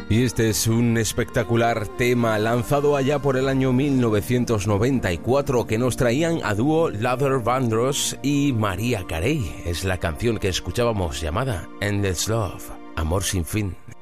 Y este es un espectacular tema lanzado allá por el año 1994 que nos traían a dúo Luther Vandross y Mariah Carey. Es la canción que escuchábamos llamada Endless Love, Amor sin fin.